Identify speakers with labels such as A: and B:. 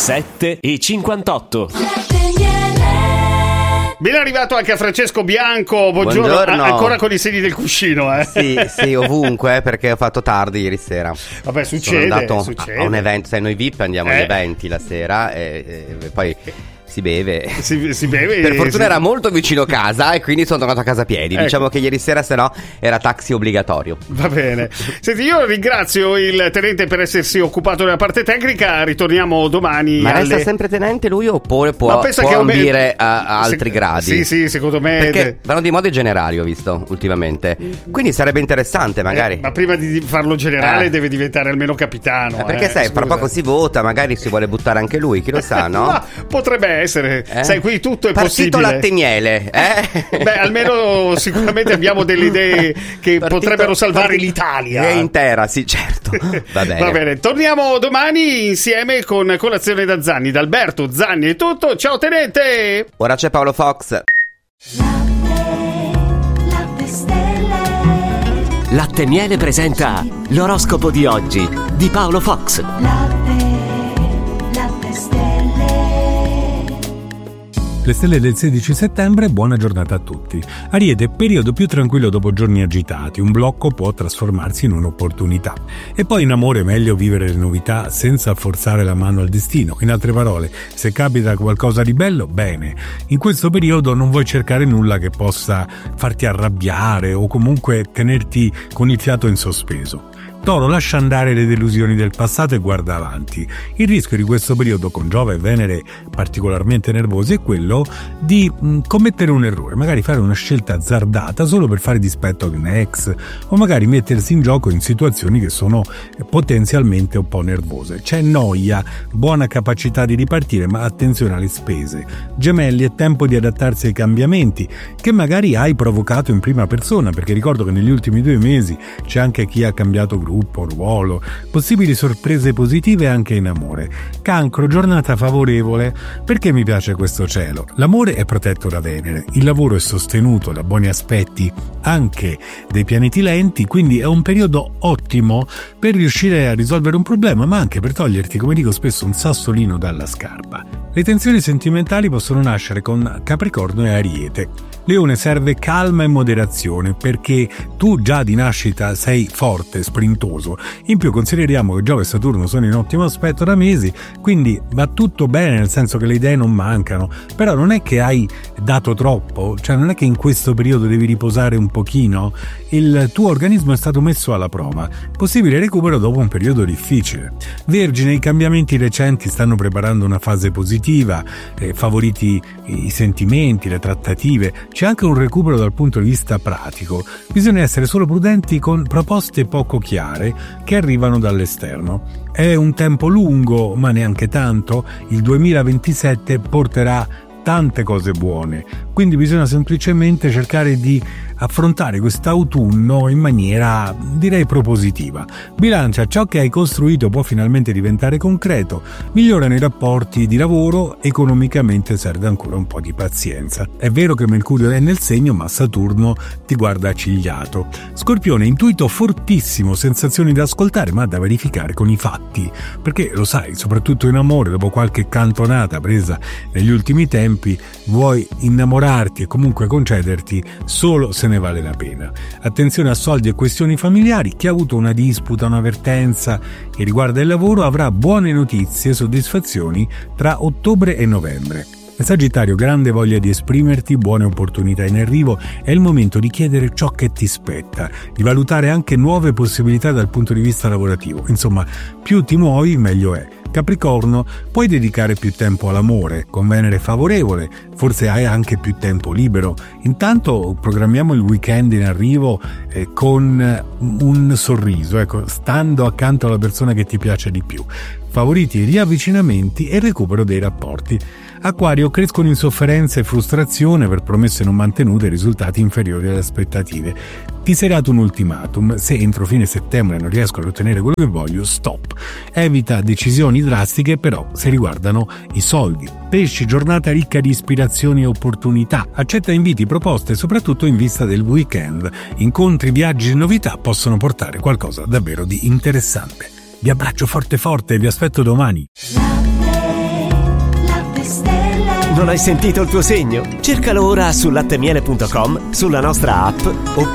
A: 7:58.
B: Ben arrivato anche a Francesco Bianco, buongiorno. Ancora con i sedili del cuscino,
C: Sì, ovunque, perché ho fatto tardi ieri sera.
B: Vabbè, succede.
C: Sono andato a un evento, sai, noi VIP andiamo agli eventi la sera e poi si beve.
B: Si beve.
C: Per fortuna era molto vicino casa e quindi sono tornato a casa a piedi. Ecco. Diciamo che ieri sera se no era taxi obbligatorio.
B: Va bene. Senti, io ringrazio il tenente per essersi occupato della parte tecnica. Ritorniamo domani.
C: Ma resta sempre tenente lui oppure può ambire a altri gradi?
B: Sì, secondo me.
C: Perché vanno di moda generali, ho visto ultimamente. Quindi sarebbe interessante magari.
B: Ma prima di farlo generale deve diventare almeno capitano.
C: Perché sai, fra poco si vota, magari si vuole buttare anche lui, chi lo sa, no?
B: Ma potrebbe essere, sai, qui tutto è
C: Partito
B: possibile.
C: Latte Miele,
B: Beh, almeno sicuramente abbiamo delle idee che potrebbero salvare l'Italia
C: intera, sì, certo. Va bene.
B: Torniamo domani insieme con Colazione da Zanni, da Alberto Zanni è tutto. Ciao tenente.
C: Ora c'è Paolo Fox.
A: Latte Miele presenta l'oroscopo di oggi di Paolo Fox.
D: Le stelle del 16 settembre, buona giornata a tutti. Ariete, periodo più tranquillo dopo giorni agitati, un blocco può trasformarsi in un'opportunità. E poi in amore è meglio vivere le novità senza forzare la mano al destino. In altre parole, se capita qualcosa di bello, bene. In questo periodo non vuoi cercare nulla che possa farti arrabbiare o comunque tenerti con il fiato in sospeso. Toro, lascia andare le delusioni del passato e guarda avanti. Il rischio di questo periodo con Giove e Venere particolarmente nervosi è quello di commettere un errore, magari fare una scelta azzardata solo per fare dispetto ad un ex o magari mettersi in gioco in situazioni che sono potenzialmente un po' nervose. C'è noia, buona capacità di ripartire, ma attenzione alle spese. Gemelli, è tempo di adattarsi ai cambiamenti che magari hai provocato in prima persona, perché ricordo che negli ultimi 2 mesi c'è anche chi ha cambiato gruppo, ruolo, possibili sorprese positive anche in amore. Cancro, giornata favorevole. Perché mi piace questo cielo? L'amore è protetto da Venere, il lavoro è sostenuto da buoni aspetti anche dei pianeti lenti, quindi è un periodo ottimo per riuscire a risolvere un problema, ma anche per toglierti, come dico spesso, un sassolino dalla scarpa. Le tensioni sentimentali possono nascere con Capricorno e Ariete. Leone, serve calma e moderazione perché tu già di nascita sei forte, sprintoso. In più consideriamo che Giove e Saturno sono in ottimo aspetto da mesi, quindi va tutto bene, nel senso che le idee non mancano, però non è che hai dato troppo, cioè non è che in questo periodo devi riposare un pochino, il tuo organismo è stato messo alla prova, possibile recupero dopo un periodo difficile. Vergine, i cambiamenti recenti stanno preparando una fase positiva, favoriti i sentimenti, le trattative, c'è anche un recupero dal punto di vista pratico, bisogna essere solo prudenti con proposte poco chiare che arrivano dall'esterno. È un tempo lungo, ma neanche tanto, il 2027 porterà tante cose buone, quindi bisogna semplicemente cercare di affrontare quest'autunno in maniera, direi, propositiva. Bilancia, ciò che hai costruito può finalmente diventare concreto, migliorano i rapporti di lavoro, economicamente serve ancora un po' di pazienza. È vero che Mercurio è nel segno, ma Saturno ti guarda accigliato. Scorpione, intuito fortissimo, sensazioni da ascoltare ma da verificare con i fatti, perché lo sai, soprattutto in amore, dopo qualche cantonata presa negli ultimi tempi, vuoi innamorarti e comunque concederti solo se ne vale la pena. Attenzione a soldi e questioni familiari. Chi ha avuto una disputa, un'avvertenza che riguarda il lavoro avrà buone notizie e soddisfazioni tra ottobre e novembre. Sagittario, grande voglia di esprimerti, buone opportunità in arrivo, è il momento di chiedere ciò che ti spetta, di valutare anche nuove possibilità dal punto di vista lavorativo. Insomma, più ti muovi meglio è. Capricorno, puoi dedicare più tempo all'amore, con Venere favorevole, forse hai anche più tempo libero. Intanto programmiamo il weekend in arrivo con un sorriso, stando accanto alla persona che ti piace di più. Favoriti i riavvicinamenti e il recupero dei rapporti. Acquario, crescono insofferenza e frustrazione per promesse non mantenute e risultati inferiori alle aspettative. Ti sei dato un ultimatum: se entro fine settembre non riesco ad ottenere quello che voglio, stop. Evita decisioni drastiche però se riguardano i soldi. Pesci, giornata ricca di ispirazioni e opportunità. Accetta inviti, proposte, soprattutto in vista del weekend. Incontri, viaggi e novità possono portare qualcosa davvero di interessante. Vi abbraccio forte forte e vi aspetto domani.
A: Non hai sentito il tuo segno? Cercalo ora su lattemiele.com, sulla nostra app oppure